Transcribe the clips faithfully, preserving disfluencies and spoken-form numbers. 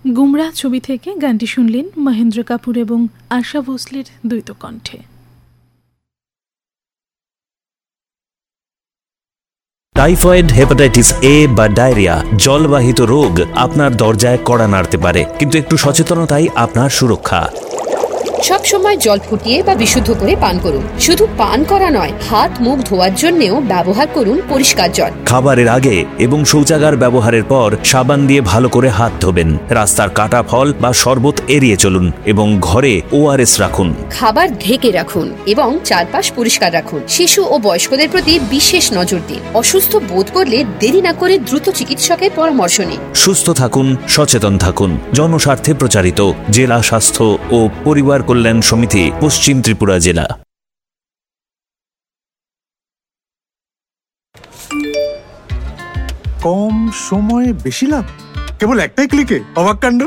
গুমরা ছবি থেকে গানটি শুনলেন মহেন্দ্র কাপুর এবং আশা ভোসলের দ্বৈত কণ্ঠে। টাইফয়েড, হেপাটাইটিস এ বা ডায়রিয়া জলবাহিত রোগ আপনার দরজায় কড়া নাড়তে পারে, কিন্তু একটু সচেতনতাই আপনার সুরক্ষা। সব সময় জল ফুটিয়ে বা বিশুদ্ধ করে পান করুন। শুধু পান করা নয়, হাত মুখ ধোয়ার জন্যও ব্যবহার করুন পরিষ্কার জল। খাবারের আগে এবং শৌচাগার ব্যবহারের পর সাবান দিয়ে ভালো করে হাত ধোবেন। রাস্তার কাটা ফল বা শরবত এড়িয়ে চলুন এবং ঘরে ওআরএস রাখুন। খাবার ঢেকে রাখুন এবং চারপাশ পরিষ্কার রাখুন। শিশু ও বয়স্কদের প্রতি বিশেষ নজর দিন। অসুস্থ বোধ করলে দেরি না করে দ্রুত চিকিৎসকের পরামর্শ নিন। সুস্থ থাকুন, সচেতন থাকুন। জনস্বার্থে প্রচারিত, জেলা স্বাস্থ্য ও পরিবার কল্যাণ সমিতি, পশ্চিম ত্রিপুরা জেলা। কম সময়ে বেশি লাভ, কেবল একটাই ক্লিকে অবাক কাণ্ড।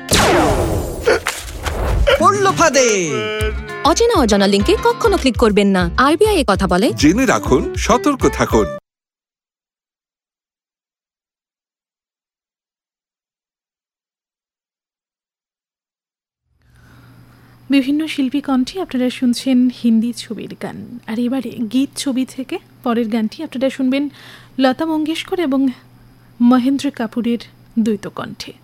পড়ল ফাঁদে। অচেনা অজানা লিঙ্কে কখনো ক্লিক করবেন না। আরবিআই এ কথা বলে। জেনে রাখুন, সতর্ক থাকুন। বিভিন্ন শিল্পী কণ্ঠে আপনারা শুনছেন হিন্দি ছবির গান। আর এবারে গীত ছবি থেকে পরের গানটি আপনারা শুনবেন লতা মঙ্গেশকর এবং মহেন্দ্র কাপুরের দ্বৈত কণ্ঠে।